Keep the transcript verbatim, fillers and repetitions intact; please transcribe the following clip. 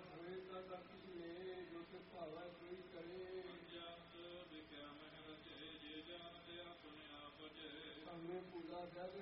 ਹੋਏ ਤਾਂ ਤਖਤ ਨੇ ਜਿਸ ਭਾਵੈ ਕੋਈ ਕਰੇ। ਜੰਤ ਵਿਖਿਆ ਮਹਿ ਰਚੇ ਜੇ ਜਾਣਦੇ ਆਪਣੇ ਆਪ ਜੇ। ਸੰਗੇ ਪੂਜਾ ਜਗ